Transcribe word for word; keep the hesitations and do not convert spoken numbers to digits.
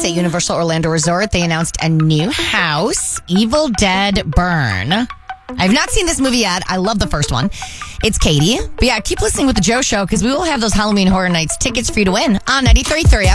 at Universal Orlando Resort, they announced a new house, Evil Dead Burn. I've not seen this movie yet. I love the first one. It's Katie. But yeah, keep listening with the Joe Show because we will have those Halloween Horror Nights tickets for you to win on ninety-three point three